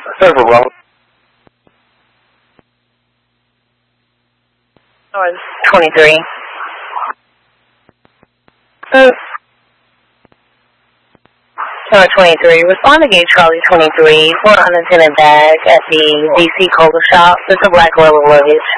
Server wrong. North 23. North 23. Respond to gauge Charlie 23 for an unattended bag at the DC Cola Shop. It's a black leather luggage.